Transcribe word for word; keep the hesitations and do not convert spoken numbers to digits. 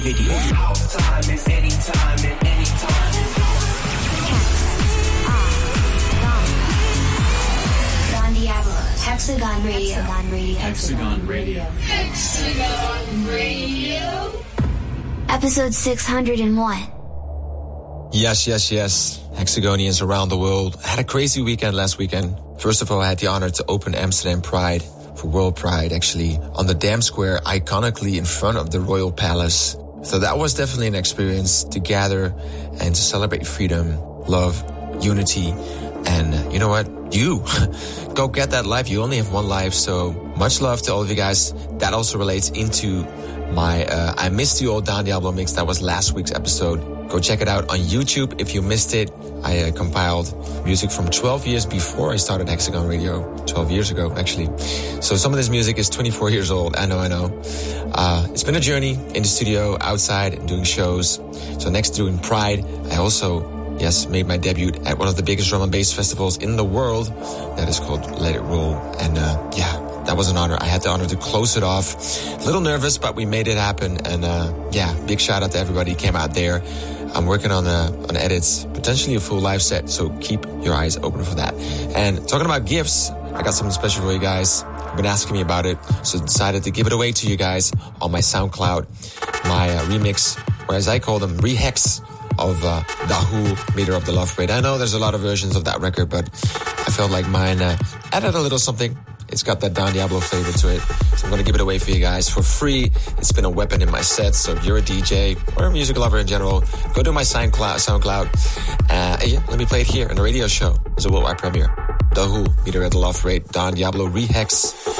Video. House time is anytime and anytime. Don Diablo's Hexagon Radio. Hexagon Radio. Hexagon Radio. Hexagon Radio. Episode six hundred one. Yes, yes, yes. Hexagonians around the world. I had a crazy weekend last weekend. First of all, I had the honor to open Amsterdam Pride for World Pride, actually, on the Dam Square, iconically in front of the Royal Palace. So that was definitely an experience to gather and to celebrate freedom, love, unity, and you know what? You go get that life. You only have one life, so much love to all of you guys. That also relates into my uh, I Missed You Old Don Diablo mix. That was last week's episode. Go check it out on YouTube if you missed it. I uh, compiled music from twelve years before I started Hexagon Radio, twelve years ago, actually. So some of this music is twenty-four years old. I know, I know. Uh, it's been a journey in the studio, outside, and doing shows. So next to doing Pride, I also, yes, made my debut at one of the biggest drum and bass festivals in the world. That is called Let It Roll. And uh, yeah, that was an honor. I had the honor to close it off. A little nervous, but we made it happen. And uh, yeah, big shout out to everybody who came out there. I'm working on uh, on edits, potentially a full live set, so keep your eyes open for that. And talking about gifts, I got something special for you guys. You've been asking me about it, so decided to give it away to you guys on my SoundCloud, my uh, remix, or as I call them, rehex of uh, Dahoo, Meter of the Love Parade. I know there's a lot of versions of that record, but I felt like mine uh, added a little something. It's got that Don Diablo flavor to it. So I'm going to give it away for you guys for free. It's been a weapon in my set. So if you're a D J or a music lover in general, go to my SoundCloud. SoundCloud. Uh, yeah, let me play it here in the radio show. It's a worldwide premiere. Dahoo, Meter of the Love Parade, Don Diablo Rehex.